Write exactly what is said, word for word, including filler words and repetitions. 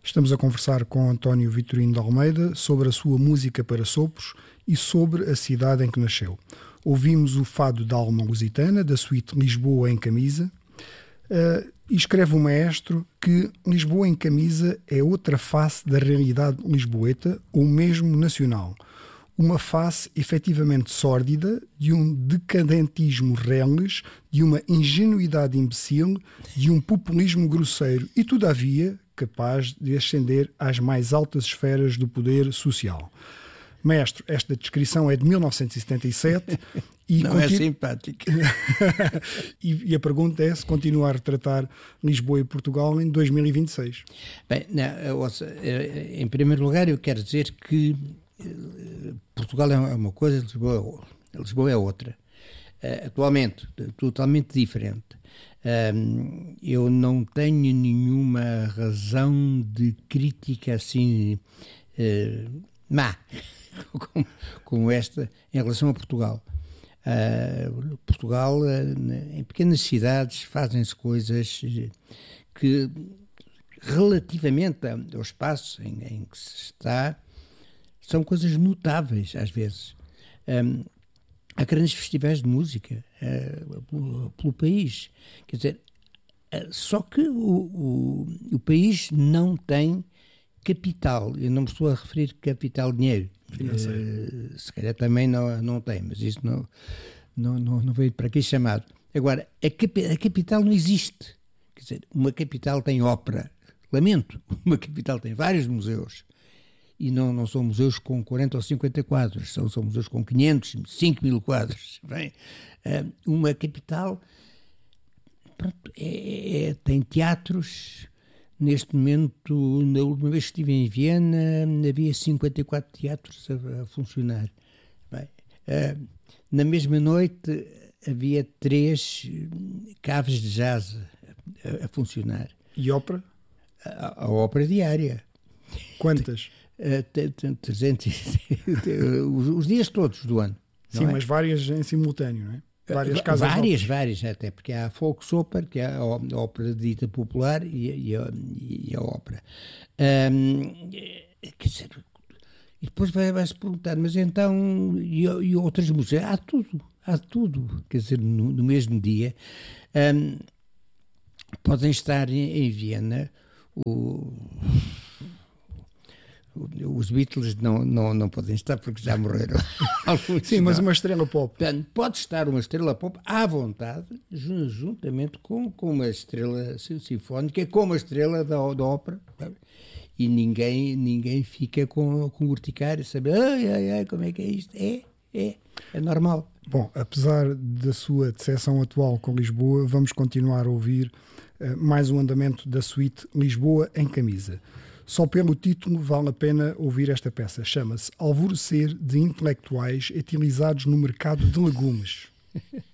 Estamos a conversar com António Vitorino de Almeida sobre a sua música para sopros e sobre a cidade em que nasceu. Ouvimos o Fado da Alma Lusitana, da suíte Lisboa em Camisa, uh, e escreve o maestro que Lisboa em Camisa é outra face da realidade lisboeta, ou mesmo nacional. Uma face efetivamente sórdida, de um decadentismo reles, de uma ingenuidade imbecil, de um populismo grosseiro e, todavia, capaz de ascender às mais altas esferas do poder social. Mestre, esta descrição é de mil novecentos e setenta e sete e não continu... é simpática. e, e a pergunta é se continua a retratar Lisboa e Portugal em dois mil e vinte e seis. Bem, não, ouça, em primeiro lugar eu quero dizer que Portugal é uma coisa, Lisboa, Lisboa é outra. Atualmente, totalmente diferente. Eu não tenho nenhuma razão de crítica assim má como, como esta em relação a Portugal. Uh, Portugal, uh, em pequenas cidades, fazem-se coisas que, relativamente ao espaço em, em que se está, são coisas notáveis às vezes. Um, há grandes festivais de música uh, pelo, pelo país. Quer dizer, uh, só que o, o, o país não tem capital. Eu não me estou a referir capital dinheiro. Uh, se calhar também não, não tem, mas isso não, não, não, não veio para aqui chamado. Agora, a, capi, a capital não existe. Quer dizer, uma capital tem ópera. Lamento, uma capital tem vários museus. E não, não são museus com quarenta ou cinquenta quadros, são, são museus com quinhentos, cinco mil quadros. Bem, uh, uma capital pronto, é, é, tem teatros. Neste momento, na última vez que estive em Viena, havia cinquenta e quatro teatros a, a funcionar. Bem, uh, na mesma noite havia três caves de jazz a, a funcionar. E ópera? A, a ópera diária. Quantas? Uh, trezentos, os, os dias todos do ano. Sim, é? Mas várias em simultâneo, não é? Várias casas várias, várias, até porque há a Volksoper, que é a ópera dita popular, e, e, a, e a ópera. Um, quer dizer, e depois vai, vai-se perguntar, mas então, e, e outras músicas? Há tudo, há tudo. Quer dizer, no, no mesmo dia, um, podem estar em, em Viena o... Os Beatles não, não, não podem estar porque já morreram. Sim, mas uma estrela pop. Portanto, pode estar uma estrela pop à vontade, juntamente com, com uma estrela sinfónica, com uma estrela da, da ópera. Sabe? E ninguém, ninguém fica com, com urticária, sabe? Ai, ai, ai, como é que é isto? É, é, é normal. Bom, apesar da sua decepção atual com Lisboa, vamos continuar a ouvir uh, mais um andamento da suíte Lisboa em Camisa. Só pelo título vale a pena ouvir esta peça. Chama-se Alvorecer de Intelectuais Utilizados no Mercado de Legumes.